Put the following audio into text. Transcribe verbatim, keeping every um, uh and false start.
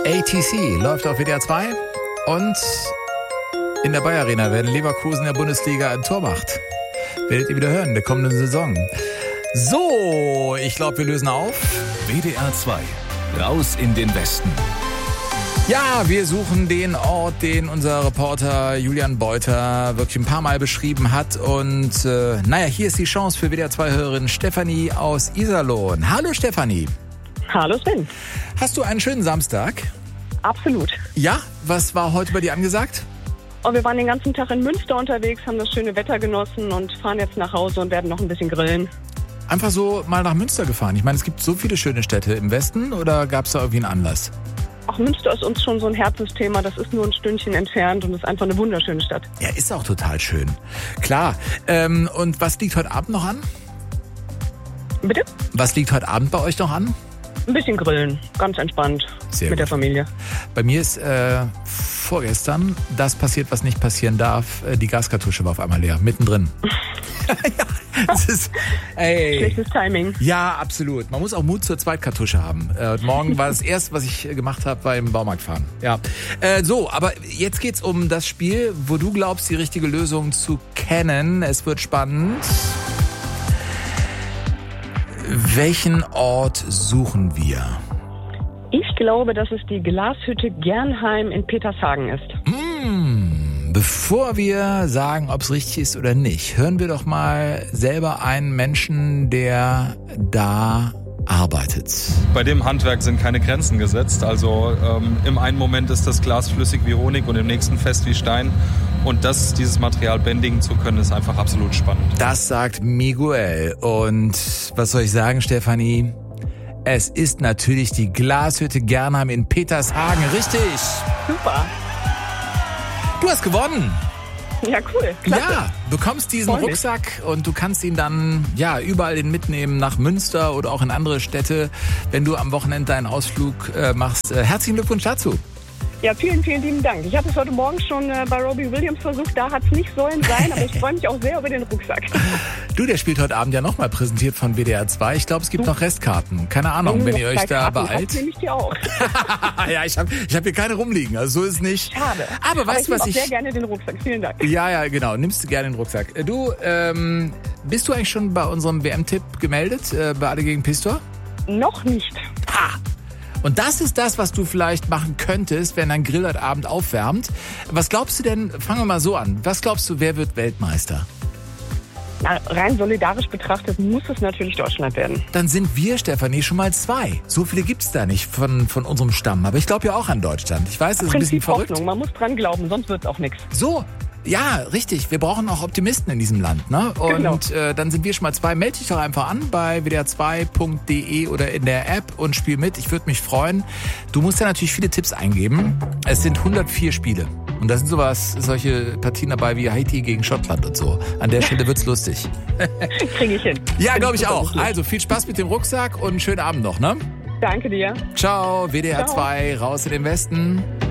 A T C läuft auf W D R zwei und in der Bayer Arena werden Leverkusen in der Bundesliga ein Tor macht. Werdet ihr wieder hören in der kommenden Saison. So, ich glaube, wir lösen auf. W D R zwei, raus in den Westen. Ja, wir suchen den Ort, den unser Reporter Julian Beuter wirklich ein paar Mal beschrieben hat. Und äh, naja, hier ist die Chance für W D R zwei-Hörerin Stefanie aus Iserlohn. Hallo Stefanie. Hallo Sven. Hast du einen schönen Samstag? Absolut. Ja, was war heute bei dir angesagt? Oh, wir waren den ganzen Tag in Münster unterwegs, haben das schöne Wetter genossen und fahren jetzt nach Hause und werden noch ein bisschen grillen. Einfach so mal nach Münster gefahren. Ich meine, es gibt so viele schöne Städte im Westen, oder gab es da irgendwie einen Anlass? Auch Münster ist uns schon so ein Herzensthema. Das ist nur ein Stündchen entfernt und ist einfach eine wunderschöne Stadt. Ja, ist auch total schön. Klar. Ähm, und was liegt heute Abend noch an? Bitte? Was liegt heute Abend bei euch noch an? Ein bisschen grillen, ganz entspannt. Sehr mit gut. der Familie. Bei mir ist äh, vorgestern das passiert, was nicht passieren darf. Die Gaskartusche war auf einmal leer, mittendrin. Ja, das ist, ey. Schlechtes Timing. Ja, absolut. Man muss auch Mut zur Zweitkartusche haben. Äh, morgen war das erste, was ich gemacht habe beim Baumarkt fahren. Ja. Äh, so, aber jetzt geht's um das Spiel, wo du glaubst, die richtige Lösung zu kennen. Es wird spannend. Welchen Ort suchen wir? Ich glaube, dass es die Glashütte Gernheim in Petershagen ist. Mmh, bevor wir sagen, ob es richtig ist oder nicht, hören wir doch mal selber einen Menschen, der da arbeitet. Bei dem Handwerk sind keine Grenzen gesetzt. Also ähm, im einen Moment ist das Glas flüssig wie Honig und im nächsten fest wie Stein. Und das, dieses Material bändigen zu können, ist einfach absolut spannend. Das sagt Miguel. Und was soll ich sagen, Stefanie? Es ist natürlich die Glashütte Gernheim in Petershagen. Richtig. Super. Du hast gewonnen. Ja, cool. Klasse. Ja, bekommst diesen Freu mich. Rucksack und du kannst ihn dann ja überall hin mitnehmen, nach Münster oder auch in andere Städte, wenn du am Wochenende deinen Ausflug äh, machst. Äh, herzlichen Glückwunsch dazu. Ja, vielen, vielen lieben Dank. Ich habe es heute Morgen schon äh, bei Robbie Williams versucht, da hat es nicht sollen sein, aber ich freue mich auch sehr über den Rucksack. Du, der spielt heute Abend ja nochmal präsentiert von W D R zwei. Ich glaube, es gibt noch Restkarten. Keine Ahnung, wenn ihr euch da beeilt. nehme ich die auch. Ja, ich habe ich hab hier keine rumliegen, also so ist es nicht. Schade. Aber weißt du, aber was ich ich... nehme auch sehr gerne den Rucksack. Vielen Dank. Ja, ja, genau. Nimmst du gerne den Rucksack. Äh, Du, ähm, bist du eigentlich schon bei unserem W M-Tipp gemeldet, äh, bei Alle gegen Pistor? Noch nicht. Ha! Und das ist das, was du vielleicht machen könntest, wenn dein Grill heute Abend aufwärmt. Was glaubst du denn, fangen wir mal so an, was glaubst du, wer wird Weltmeister? Na, rein solidarisch betrachtet muss es natürlich Deutschland werden. Dann sind wir, Stefanie, schon mal zwei. So viele gibt's da nicht von, von unserem Stamm. Aber ich glaube ja auch an Deutschland. Ich weiß, das ist ein bisschen Prinzip verrückt. Hoffnung, man muss dran glauben, sonst wird es auch nichts. So, ja, richtig. Wir brauchen auch Optimisten in diesem Land. Ne? Und Genau. äh, dann sind wir schon mal zwei. Melde dich doch einfach an bei w d r zwei punkt d e oder in der App und spiel mit. Ich würde mich freuen. Du musst ja natürlich viele Tipps eingeben. Es sind hundertvier Spiele. Und da sind sowas, solche Partien dabei wie Haiti gegen Schottland und so. An der Stelle wird's lustig. Kriege ich hin. Ja, glaube ich Super auch. lustig. Also viel Spaß mit dem Rucksack und einen schönen Abend noch. Ne? Danke dir. Ciao, W D R Ciao. zwei, raus in den Westen.